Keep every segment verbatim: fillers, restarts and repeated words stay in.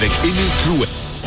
avec Émile Clouet.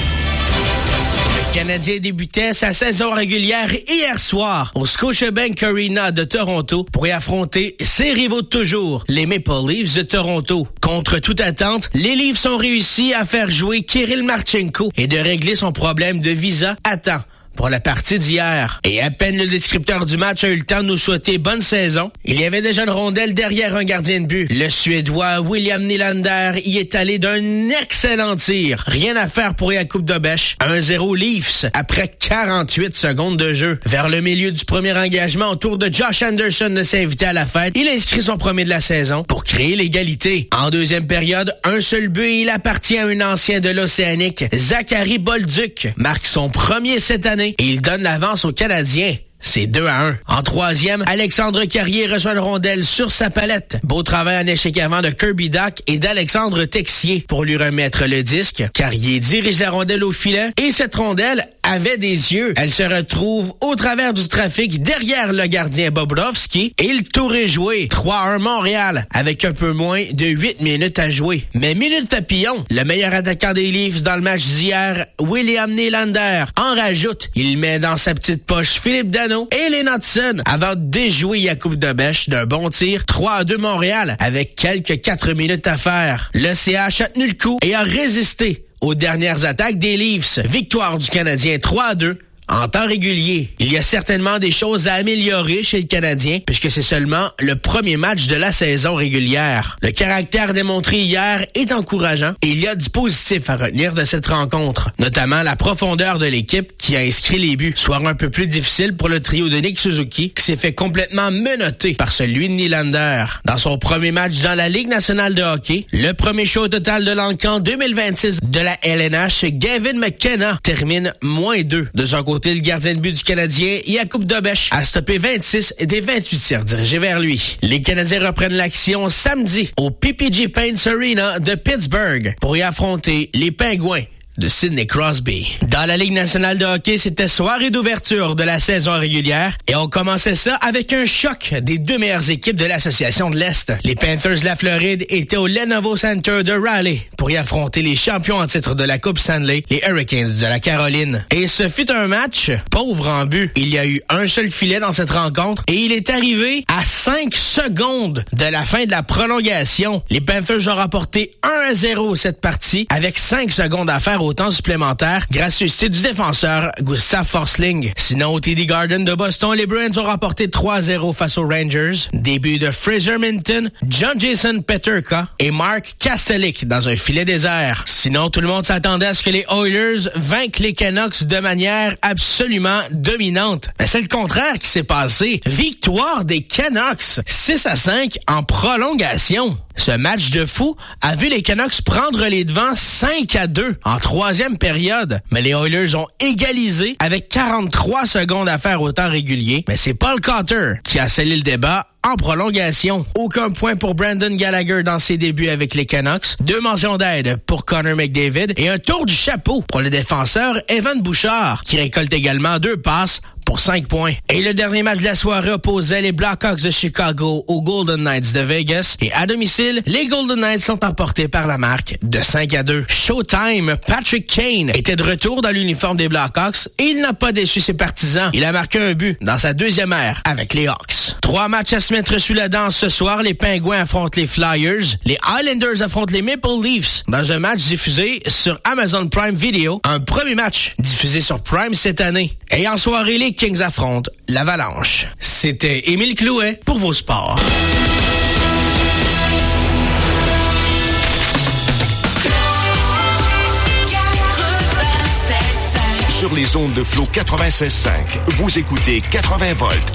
Le Canadien débutait sa saison régulière hier soir au Scotiabank Arena de Toronto pour y affronter ses rivaux de toujours, les Maple Leafs de Toronto. Contre toute attente, les Leafs ont réussi à faire jouer Kirill Marchenko et de régler son problème de visa à temps pour la partie d'hier. Et à peine le descripteur du match a eu le temps de nous souhaiter bonne saison, il y avait déjà une rondelle derrière un gardien de but. Le Suédois William Nylander y est allé d'un excellent tir. Rien à faire pour Jakub Dobeš. un zéro Leafs après quarante-huit secondes de jeu. Vers le milieu du premier engagement, au tour de Josh Anderson de s'inviter à la fête, il inscrit son premier de la saison pour créer l'égalité. En deuxième période, un seul but et il appartient à un ancien de l'Océanique, Zachary Bolduc, marque son premier cette année et il donne l'avance aux Canadiens. C'est deux à un. En troisième, Alexandre Carrier reçoit une rondelle sur sa palette. Beau travail en échec avant de Kirby Dach et d'Alexandre Texier pour lui remettre le disque. Carrier dirige la rondelle au filet et cette rondelle avait des yeux. Elle se retrouve au travers du trafic derrière le gardien Bobrovski et le tour est joué. trois à un Montréal avec un peu moins de huit minutes à jouer. Mais minute papillon, le meilleur attaquant des Leafs dans le match d'hier, William Nylander, en rajoute. Il met dans sa petite poche Philippe Dano et les Hudson avant de déjouer Jakub Dobeš d'un bon tir. trois à deux Montréal avec quelques quatre minutes à faire. Le C H a tenu le coup et a résisté aux dernières attaques des Leafs. Victoire du Canadien trois à deux. En temps régulier, il y a certainement des choses à améliorer chez le Canadien puisque c'est seulement le premier match de la saison régulière. Le caractère démontré hier est encourageant et il y a du positif à retenir de cette rencontre, notamment la profondeur de l'équipe qui a inscrit les buts, soit un peu plus difficile pour le trio de Nick Suzuki qui s'est fait complètement menotter par celui de Nylander. Dans son premier match dans la Ligue nationale de hockey, le premier show total de l'encan deux mille vingt-six de la L N H, Gavin McKenna termine moins deux. De son côté, le gardien de but du Canadien, Jakub Dobeš, a stoppé vingt-six des vingt-huit tirs dirigés vers lui. Les Canadiens reprennent l'action samedi au P P G Paints Arena de Pittsburgh pour y affronter les Pingouins de Sidney Crosby. Dans la Ligue nationale de hockey, c'était soirée d'ouverture de la saison régulière et on commençait ça avec un choc des deux meilleures équipes de l'association de l'Est. Les Panthers de la Floride étaient au Lenovo Center de Raleigh pour y affronter les champions en titre de la Coupe Stanley, les Hurricanes de la Caroline. Et ce fut un match pauvre en but. Il y a eu un seul filet dans cette rencontre et il est arrivé à cinq secondes de la fin de la prolongation. Les Panthers ont remporté un à zéro cette partie avec cinq secondes à faire au temps supplémentaire grâce au succès du défenseur Gustav Forsling. Sinon, au T D Garden de Boston, les Bruins ont remporté trois à zéro face aux Rangers. Début de Fraser Minton, John Jason Peterka et Mark Kastelik dans un filet désert. Sinon, tout le monde s'attendait à ce que les Oilers vainquent les Canucks de manière absolument dominante. Mais c'est le contraire qui s'est passé. Victoire des Canucks six à cinq en prolongation. Ce match de fou a vu les Canucks prendre les devants cinq à deux en troisième période. Mais les Oilers ont égalisé avec quarante-trois secondes à faire au temps régulier. Mais c'est Paul Cotter qui a scellé le débat en prolongation. Aucun point pour Brandon Gallagher dans ses débuts avec les Canucks. Deux mentions d'aide pour Connor McDavid et un tour du chapeau pour le défenseur Evan Bouchard qui récolte également deux passes pour cinq points. Et le dernier match de la soirée opposait les Blackhawks de Chicago aux Golden Knights de Vegas. Et à domicile, les Golden Knights sont emportés par la marque de cinq à deux. Showtime, Patrick Kane était de retour dans l'uniforme des Blackhawks et il n'a pas déçu ses partisans. Il a marqué un but dans sa deuxième ère avec les Hawks. Trois matchs à se mettre sous la dent ce soir. Les Pingouins affrontent les Flyers. Les Islanders affrontent les Maple Leafs dans un match diffusé sur Amazon Prime Video. Un premier match diffusé sur Prime cette année. Et en soirée, les Kings affrontent l'Avalanche. C'était Émile Clouet pour vos sports. Sur les ondes de Flow quatre-vingt-seize cinq, vous écoutez quatre-vingts volts